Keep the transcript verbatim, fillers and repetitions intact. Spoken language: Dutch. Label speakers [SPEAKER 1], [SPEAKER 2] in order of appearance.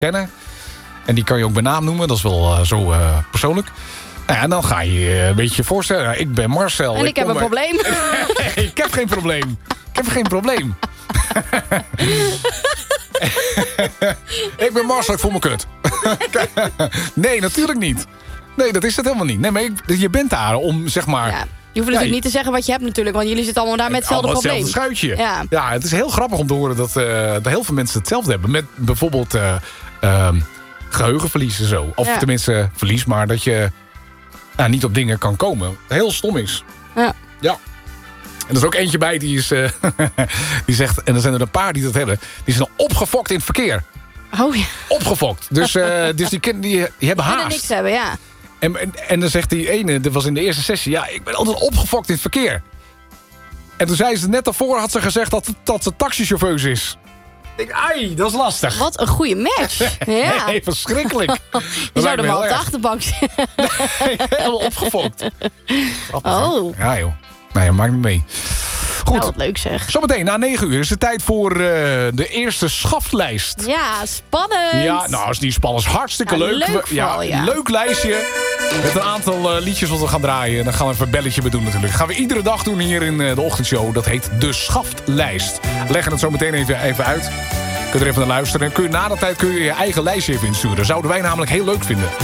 [SPEAKER 1] kennen. En die kan je ook bij naam noemen. Dat is wel uh, zo uh, persoonlijk. Nou ja, en dan ga je je een beetje voorstellen. Nou, ik ben Marcel.
[SPEAKER 2] En ik, ik heb een er... probleem.
[SPEAKER 1] Ik heb geen probleem. Ik heb geen probleem. Ik ben Marcel, ik voel me kut. Nee, natuurlijk niet. Nee, dat is het helemaal niet. Nee, maar ik, je bent daar om, zeg maar...
[SPEAKER 2] Ja. Je hoeft natuurlijk ja, niet te zeggen wat je hebt natuurlijk. Want jullie zitten allemaal daar met hetzelfde probleem.
[SPEAKER 1] Hetzelfde schuitje.
[SPEAKER 2] Ja.
[SPEAKER 1] ja, het is heel grappig om te horen dat, uh, dat heel veel mensen hetzelfde hebben. Met bijvoorbeeld uh, uh, geheugenverlies en zo. Of ja. tenminste verlies, maar dat je uh, niet op dingen kan komen. Heel stom is.
[SPEAKER 2] Ja.
[SPEAKER 1] Ja. En er is ook eentje bij die, is, uh, die zegt... En er zijn er een paar die dat hebben. Die zijn opgefokt in het verkeer.
[SPEAKER 2] Oh ja.
[SPEAKER 1] Opgefokt. Dus, uh, dus die, die, die, die hebben haast.
[SPEAKER 2] Die niks hebben, ja.
[SPEAKER 1] En, en, en dan zegt die ene, dat was in de eerste sessie... ja, ik ben altijd opgefokt in het verkeer. En toen zei ze, net daarvoor had ze gezegd dat, dat ze taxichauffeus is. Ik denk, ai, dat is lastig.
[SPEAKER 2] Wat een goede match. Ja.
[SPEAKER 1] Nee, verschrikkelijk.
[SPEAKER 2] Je zou er maar op de achterbank zitten.
[SPEAKER 1] Nee, helemaal opgefokt. Grappig,
[SPEAKER 2] oh.
[SPEAKER 1] Hè? Ja joh. Nou ja, maakt niet mee. Goed.
[SPEAKER 2] Nou, wat leuk zeg.
[SPEAKER 1] Zometeen na negen uur is het tijd voor uh, de eerste schaftlijst.
[SPEAKER 2] Ja, spannend.
[SPEAKER 1] Ja, nou is niet spannend. Is hartstikke
[SPEAKER 2] nou,
[SPEAKER 1] leuk.
[SPEAKER 2] Leuk
[SPEAKER 1] ja,
[SPEAKER 2] vooral, ja.
[SPEAKER 1] Leuk lijstje. Met een aantal uh, liedjes wat we gaan draaien. En dan gaan we even een belletje bedoen natuurlijk. Dat gaan we iedere dag doen hier in uh, de ochtendshow. Dat heet de schaftlijst. We leggen het zo meteen even, even uit. Kun je er even naar luisteren. En kun je na de tijd kun je je eigen lijstje even insturen. Dat zouden wij namelijk heel leuk vinden.